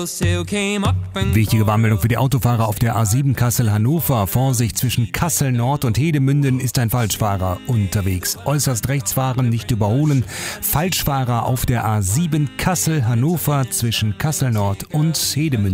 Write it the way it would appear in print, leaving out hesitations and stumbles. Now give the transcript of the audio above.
Wichtige Warnmeldung für die Autofahrer auf der A7 Kassel-Hannover. Vorsicht, zwischen Kassel Nord und Hedemünden ist ein Falschfahrer unterwegs. Äußerst rechts fahren, nicht überholen. Falschfahrer auf der A7 Kassel-Hannover zwischen Kassel Nord und Hedemünden.